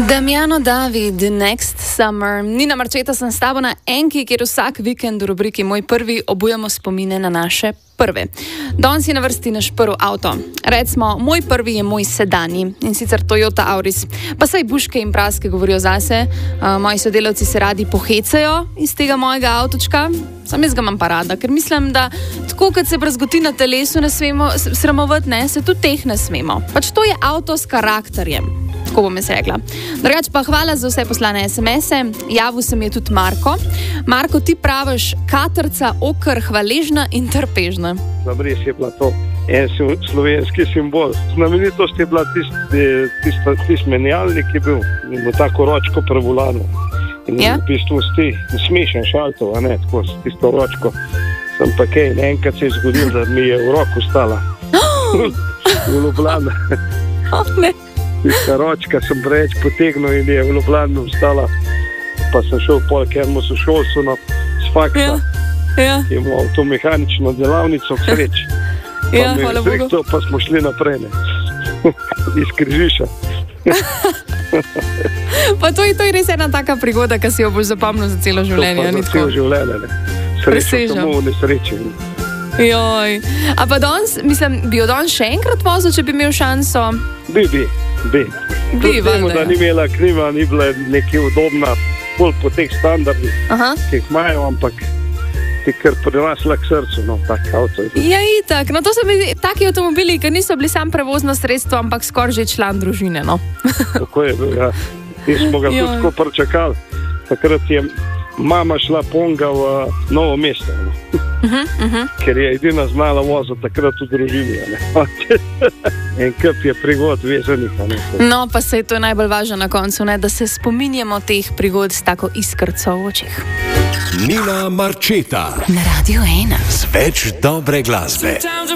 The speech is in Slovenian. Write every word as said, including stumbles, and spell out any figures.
Damiano David, Next Summer. Nina Marčeta sem s tabo na Enki, kjer vsak vikend v rubriki Moj prvi obujamo spomine na naše prve. Danes je na vrsti naš prvi avto. Recimo, moj prvi je moj sedanji, in sicer Toyota Auris. Pa saj buške in praske govorijo zase. Uh, moji sodelavci se radi pohecajo iz tega mojega avtočka. Sam jaz ga imam pa rada, ker mislim, da tako, kot se brazgoti na telesu ne smemo sramovati, ne, se tudi teh ne smemo. Pač to je avto s karakterjem. Tako bom jaz rekla. Drugač pa hvala za vse poslane es em ese. Javil se mi je tudi Marko. Marko, ti praviš katrca, okr, hvaležna in trpežna. Zabres je bila to en slovenski simbol. Znamenitost je bila tisti tist, tist menjalnik, ki je bil v tako ročko prevolano. In ja? V bistvu sti smešen šaltov, a ne, tako s tisto ročko. Sem pa kaj, enkrat se je zgodil, da mi je v roku stala. V Ljubljani. Oh, ne. Tista ročka sem preveč potegnil in je v Ljubljani vstala. Pa sem šel pol k enemu sošolcu s faksa, ja. Ja. ki je imel avtomehanično delavnico k sreči. Pa ja, mi je zrekto, pa smo šli naprej, ne. Iz Križiša. Pa to je, to je res ena taka prigoda, ki si jo boš zapomnil za celo življenje. To pa za celo življenje, ne. Srečo samo v nesreči. Joj. A pa danes, mislim, bi jo danes še enkrat vozil, če bi imel šanso? Bi, bi, bi. Bi, temu, da ni imela klima, ni bila nekaj udobna, bolj po teh standardih, Aha. ki jih imajo, ampak ti kar prirasla k srcu, no, tak avto je. Ja, itak. No, to so bili taki avtomobili, ki niso bili sam prevozno sredstvo, ampak skoraj že član družine, no. Tako je bil, ja. Mi smo ga tudi tako pričakali. Takrat je mama šla ponga v Novo mesto, no. Uh-huh, uh-huh. Ker je edina znala voziti takrat v družini, ne. En kup je prigod vezanih, ne. No, pa se je to najbolj važno na koncu, ne, da se spominjamo teh prigod s tako iskrco v očih. Nina Marčeta na Radio ena. Z več dobre glasbe.